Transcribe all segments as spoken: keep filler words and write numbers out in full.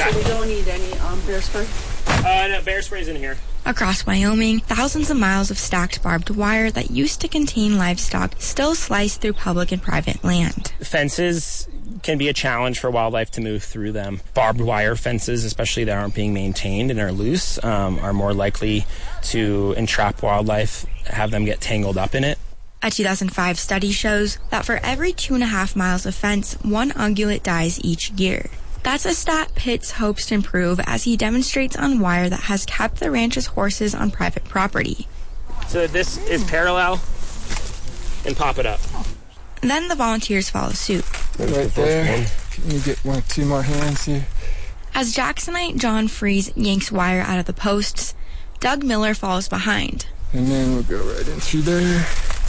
Yeah. We don't need any um, bear spray? Uh, no, bear spray's in here. Across Wyoming, thousands of miles of stacked barbed wire that used to contain livestock still slice through public and private land. Fences can be a challenge for wildlife to move through them. Barbed wire fences, especially that aren't being maintained and are loose, um, are more likely to entrap wildlife, have them get tangled up in it. A two thousand five study shows that for every two and a half miles of fence, one ungulate dies each year. That's a stat Pitts hopes to improve as he demonstrates on wire that has kept the ranch's horses on private property. So this is parallel, and pop it up. Then the volunteers follow suit. Right there. Can you get one, two more hands here? As Jacksonite John Freeze yanks wire out of the posts, Doug Miller follows behind. And then we'll go right in through there.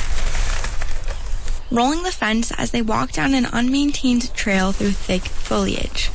Rolling the fence as they walk down an unmaintained trail through thick foliage.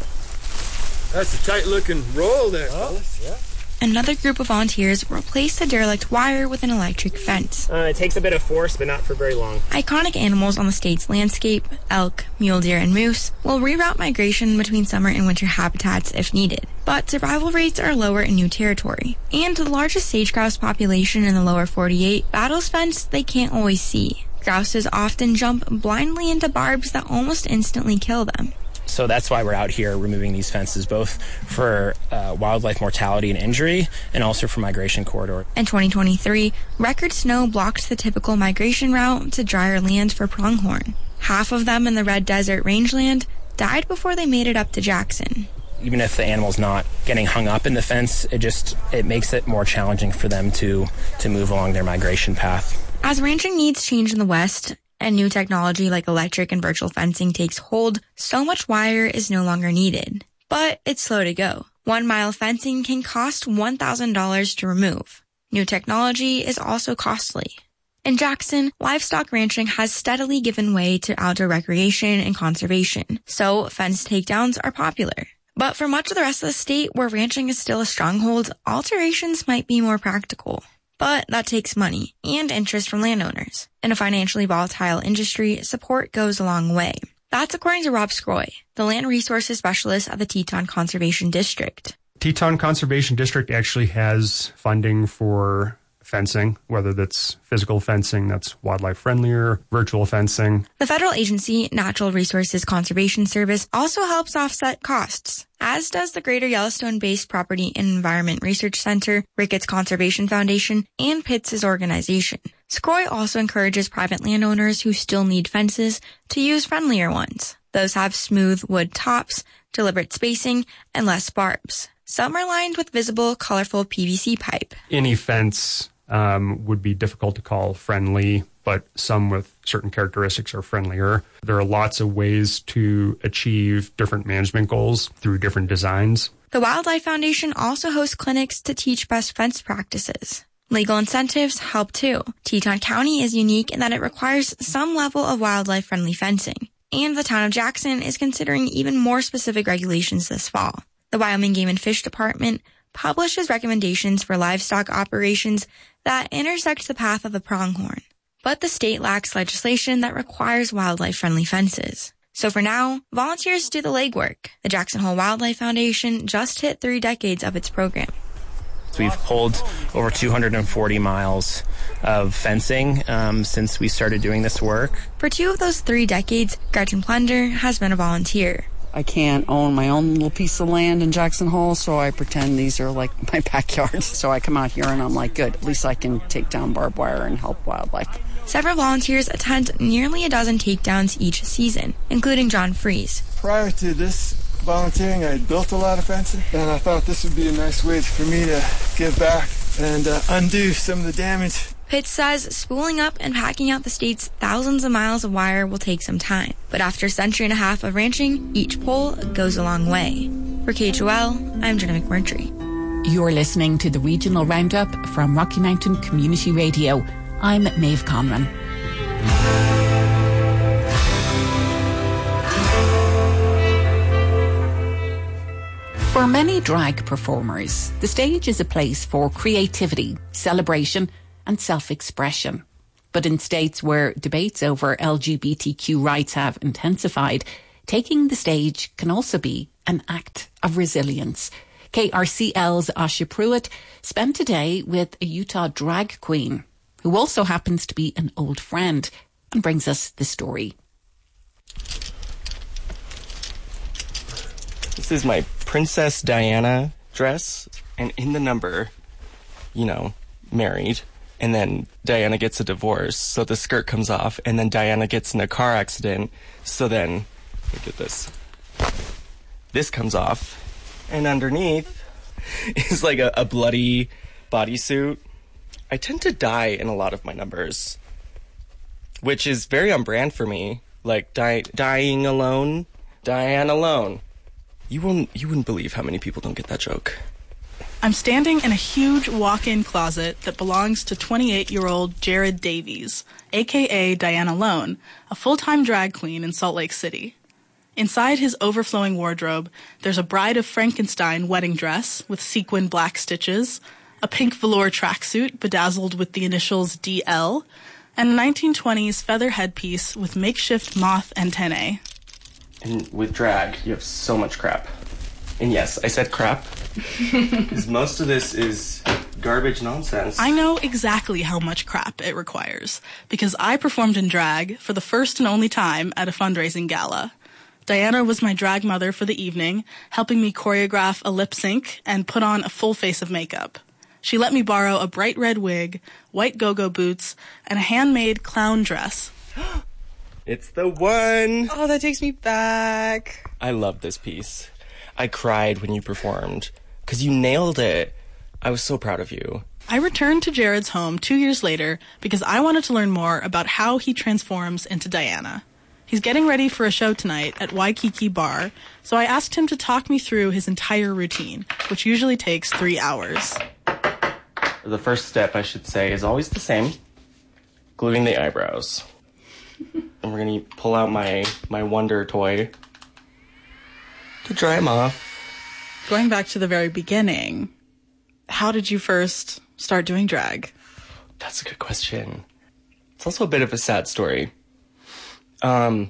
That's a tight-looking roll there, fellas. Yeah. Another group of volunteers replace the derelict wire with an electric fence. Uh, it takes a bit of force, but not for very long. Iconic animals on the state's landscape, elk, mule deer, and moose, will reroute migration between summer and winter habitats if needed. But survival rates are lower in new territory. And the largest sage-grouse population in the lower forty-eight battles fence they can't always see. Grouses often jump blindly into barbs that almost instantly kill them. So that's why we're out here removing these fences, both for uh, wildlife mortality and injury, and also for migration corridor. In twenty twenty-three, record snow blocked the typical migration route to drier land for pronghorn. Half of them in the Red Desert rangeland died before they made it up to Jackson. Even if the animal's not getting hung up in the fence, it just it makes it more challenging for them to, to move along their migration path. As ranching needs change in the West, and new technology like electric and virtual fencing takes hold, so much wire is no longer needed. But it's slow to go. One mile fencing can cost one thousand dollars to remove. New technology is also costly. In Jackson, livestock ranching has steadily given way to outdoor recreation and conservation, so fence takedowns are popular. But for much of the rest of the state where ranching is still a stronghold, alterations might be more practical. But that takes money and interest from landowners. In a financially volatile industry, support goes a long way. That's according to Rob Scroy, the land resources specialist at the Teton Conservation District. Teton Conservation District actually has funding for fencing, whether that's physical fencing that's wildlife friendlier, virtual fencing. The federal agency, Natural Resources Conservation Service, also helps offset costs, as does the Greater Yellowstone-based Property and Environment Research Center, Ricketts Conservation Foundation, and Pitts' organization. Scroy also encourages private landowners who still need fences to use friendlier ones. Those have smooth wood tops, deliberate spacing, and less barbs. Some are lined with visible, colorful P V C pipe. Any fence um, would be difficult to call friendly, but some with certain characteristics are friendlier. There are lots of ways to achieve different management goals through different designs. The Wildlife Foundation also hosts clinics to teach best fence practices. Legal incentives help too. Teton County is unique in that it requires some level of wildlife-friendly fencing, and the town of Jackson is considering even more specific regulations this fall. The Wyoming Game and Fish Department publishes recommendations for livestock operations that intersect the path of the pronghorn. But the state lacks legislation that requires wildlife-friendly fences. So for now, volunteers do the legwork. The Jackson Hole Wildlife Foundation just hit three decades of its program. We've pulled over two hundred forty miles of fencing um, since we started doing this work. For two of those three decades, Gretchen Plunder has been a volunteer. I can't own my own little piece of land in Jackson Hole, so I pretend these are like my backyard. So I come out here and I'm like, good, at least I can take down barbed wire and help wildlife. Several volunteers attend nearly a dozen takedowns each season, including John Freeze. Prior to this volunteering, I had built a lot of fencing, and I thought this would be a nice way for me to give back and uh, undo some of the damage. Pitts says spooling up and packing out the state's thousands of miles of wire will take some time. But after a century and a half of ranching, each pull goes a long way. For K H O L, I'm Jenna McMurtry. You're listening to the Regional Roundup from Rocky Mountain Community Radio. I'm Maeve Conran. For many drag performers, the stage is a place for creativity, celebration, and self-expression. But in states where debates over L G B T Q rights have intensified, taking the stage can also be an act of resilience. K R C L's Asha Pruitt spent a day with a Utah drag queen who also happens to be an old friend and brings us the story. This is my Princess Diana dress, and in the number, you know, married, and then Diana gets a divorce, so the skirt comes off, and then Diana gets in a car accident, so then, look at this. This comes off, and underneath is like a, a bloody bodysuit. I tend to die in a lot of my numbers, which is very on brand for me. Like, die, dying alone, Diane alone. You wouldn't, you wouldn't believe how many people don't get that joke. I'm standing in a huge walk-in closet that belongs to twenty-eight-year-old Jared Davies, a k a. Diane Alone, a full-time drag queen in Salt Lake City. Inside his overflowing wardrobe, there's a Bride of Frankenstein wedding dress with sequin black stitches, a pink velour tracksuit bedazzled with the initials D L, and a nineteen twenties feather headpiece with makeshift moth antennae. And with drag, you have so much crap. And yes, I said crap, because most of this is garbage nonsense. I know exactly how much crap it requires, because I performed in drag for the first and only time at a fundraising gala. Diana was my drag mother for the evening, helping me choreograph a lip sync and put on a full face of makeup. She let me borrow a bright red wig, white go-go boots, and a handmade clown dress. It's the one! Oh, that takes me back. I love this piece. I cried when you performed, because you nailed it. I was so proud of you. I returned to Jared's home two years later because I wanted to learn more about how he transforms into Diana. He's getting ready for a show tonight at Waikiki Bar, so I asked him to talk me through his entire routine, which usually takes three hours. The first step, I should say, is always the same. Gluing the eyebrows. And we're going to pull out my, my Wonder toy to dry them off. Going back to the very beginning, how did you first start doing drag? That's a good question. It's also a bit of a sad story. Um,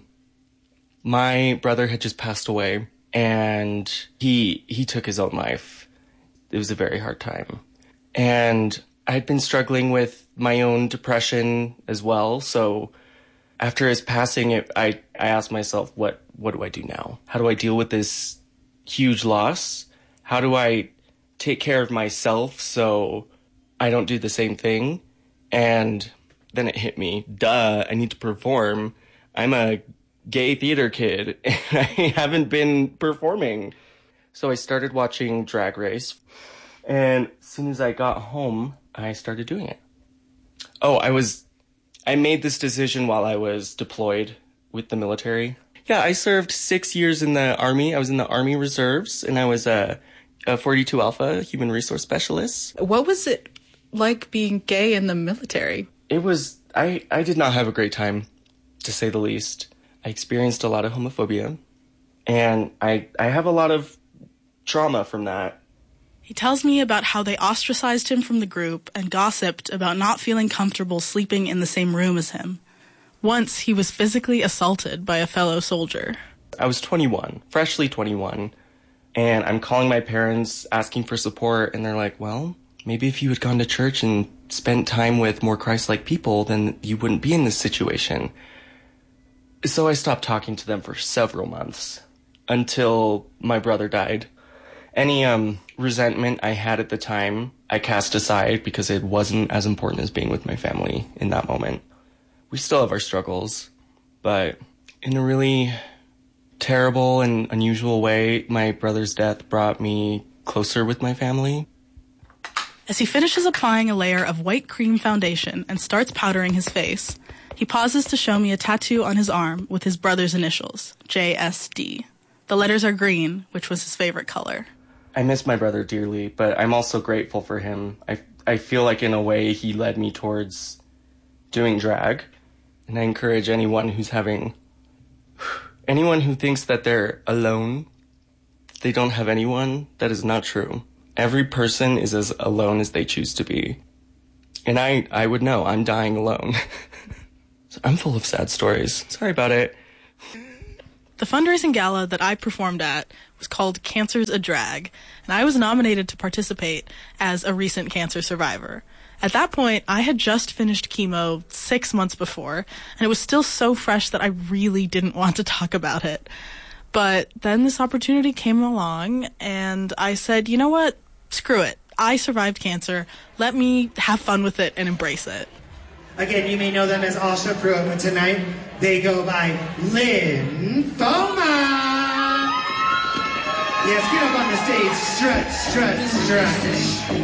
my brother had just passed away, and he he took his own life. It was a very hard time. And I had been struggling with my own depression as well, so after his passing, it, I, I asked myself, what, what do I do now? How do I deal with this huge loss? How do I take care of myself so I don't do the same thing? And then it hit me, duh, I need to perform. I'm a gay theater kid, and I haven't been performing. So I started watching Drag Race, and as soon as I got home, I started doing it. Oh, I was... I made this decision while I was deployed with the military. Yeah, I served six years in the Army. I was in the Army Reserves, and I was a, a forty-two Alpha Human Resource Specialist. What was it like being gay in the military? It was... I, I did not have a great time, to say the least. I experienced a lot of homophobia, and I I have a lot of trauma from that. He tells me about how they ostracized him from the group and gossiped about not feeling comfortable sleeping in the same room as him. Once, he was physically assaulted by a fellow soldier. I was twenty-one, freshly twenty-one, and I'm calling my parents asking for support, and they're like, well, maybe if you had gone to church and spent time with more Christ-like people, then you wouldn't be in this situation. So I stopped talking to them for several months until my brother died. Any um, resentment I had at the time, I cast aside because it wasn't as important as being with my family in that moment. We still have our struggles, but in a really terrible and unusual way, my brother's death brought me closer with my family. As he finishes applying a layer of white cream foundation and starts powdering his face, he pauses to show me a tattoo on his arm with his brother's initials, J S D. The letters are green, which was his favorite color. I miss my brother dearly, but I'm also grateful for him. I, I feel like in a way he led me towards doing drag. And I encourage anyone who's having, anyone who thinks that they're alone, they don't have anyone, that is not true. Every person is as alone as they choose to be. And I, I would know, I'm dying alone. So I'm full of sad stories. Sorry about it. The fundraising gala that I performed at was called Cancer's a Drag, and I was nominated to participate as a recent cancer survivor. At that point, I had just finished chemo six months before, and it was still so fresh that I really didn't want to talk about it. But then this opportunity came along, and I said, you know what? Screw it. I survived cancer. Let me have fun with it and embrace it. Again, you may know them as Asha Pruitt, but tonight they go by Lymphoma. Yes, get up on the stage. Strut, strut, strut.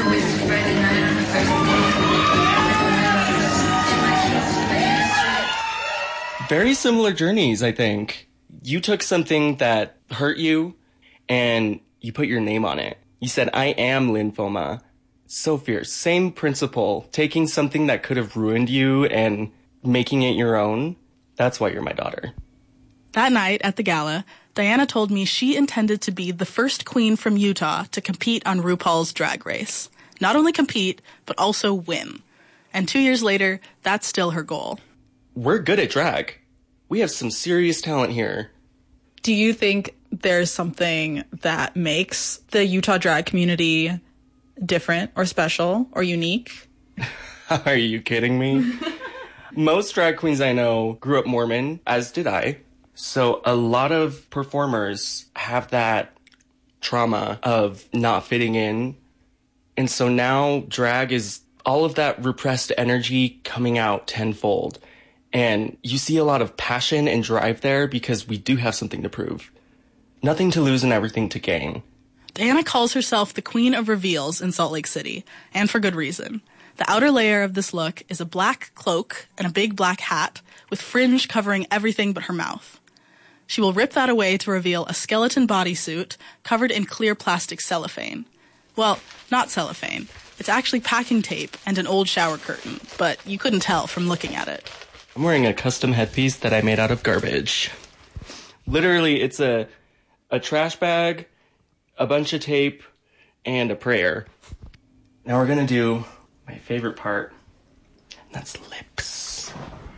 Very similar journeys, I think. You took something that hurt you and you put your name on it. You said, I am lymphoma. So fierce. Same principle. Taking something that could have ruined you and making it your own. That's why you're my daughter. That night at the gala, Diana told me she intended to be the first queen from Utah to compete on RuPaul's Drag Race. Not only compete, but also win. And two years later, that's still her goal. We're good at drag. We have some serious talent here. Do you think there's something that makes the Utah drag community different or special or unique? Are you kidding me? Most drag queens I know grew up Mormon, as did I. So a lot of performers have that trauma of not fitting in. And so now drag is all of that repressed energy coming out tenfold. And you see a lot of passion and drive there because we do have something to prove. Nothing to lose and everything to gain. Diana calls herself the Queen of Reveals in Salt Lake City, and for good reason. The outer layer of this look is a black cloak and a big black hat with fringe covering everything but her mouth. She will rip that away to reveal a skeleton bodysuit covered in clear plastic cellophane. Well, not cellophane. It's actually packing tape and an old shower curtain, but you couldn't tell from looking at it. I'm wearing a custom headpiece that I made out of garbage. Literally, it's a a trash bag, a bunch of tape, and a prayer. Now we're gonna do my favorite part, and that's lips.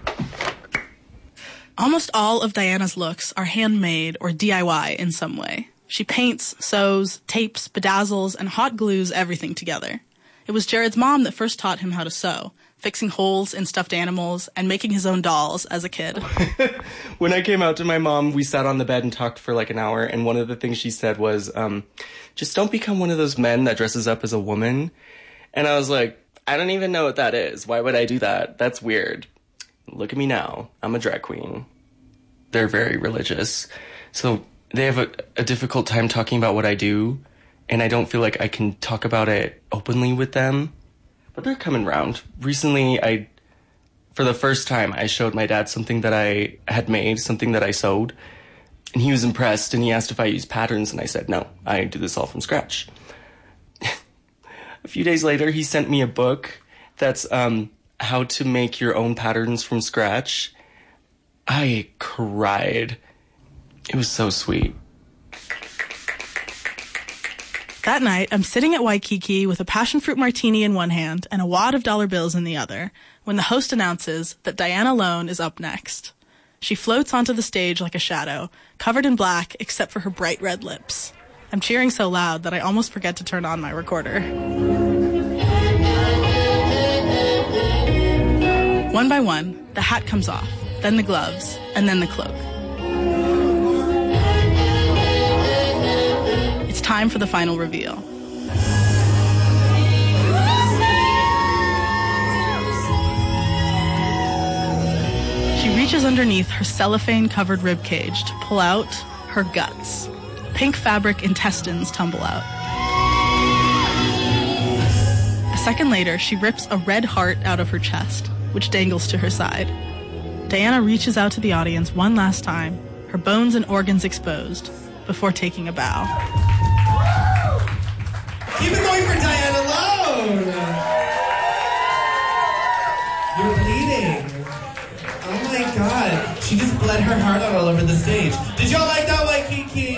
Almost all of Diana's looks are handmade or D I Y in some way. She paints, sews, tapes, bedazzles, and hot glues everything together. It was Jared's mom that first taught him how to sew, fixing holes in stuffed animals and making his own dolls as a kid. When I came out to my mom, we sat on the bed and talked for like an hour, and one of the things she said was, um, just don't become one of those men that dresses up as a woman. And I was like, I don't even know what that is. Why would I do that? That's weird. Look at me now. I'm a drag queen. They're very religious. So they have a, a difficult time talking about what I do, and I don't feel like I can talk about it openly with them. But they're coming around. Recently, I, for the first time, I showed my dad something that I had made, something that I sewed. And he was impressed, and he asked if I used patterns, and I said, no, I do this all from scratch. A few days later, he sent me a book that's um, how to make your own patterns from scratch. I cried. It was so sweet. That night, I'm sitting at Waikiki with a passion fruit martini in one hand and a wad of dollar bills in the other when the host announces that Diana Lone is up next. She floats onto the stage like a shadow, covered in black except for her bright red lips. I'm cheering so loud that I almost forget to turn on my recorder. One by one, the hat comes off, then the gloves, and then the cloak. It's time for the final reveal. She reaches underneath her cellophane-covered ribcage to pull out her guts. Pink fabric intestines tumble out. A second later, she rips a red heart out of her chest, which dangles to her side. Diana reaches out to the audience one last time, her bones and organs exposed, before taking a bow. Keep it going for Diana Lone! You're bleeding. Oh my god. She just bled her heart out all over the stage. Did y'all like that, Waikiki?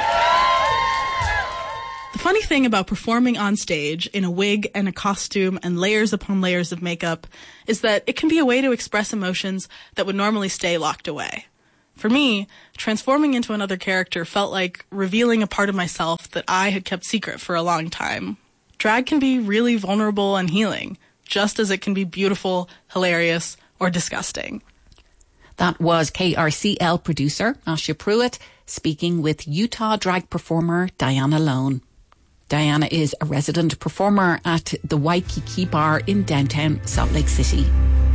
The funny thing about performing on stage in a wig and a costume and layers upon layers of makeup is that it can be a way to express emotions that would normally stay locked away. For me, transforming into another character felt like revealing a part of myself that I had kept secret for a long time. Drag can be really vulnerable and healing, just as it can be beautiful, hilarious, or disgusting. That was K R C L producer Asha Pruitt speaking with Utah drag performer Diana Lone. Diana is a resident performer at the Waikiki Bar in downtown Salt Lake City.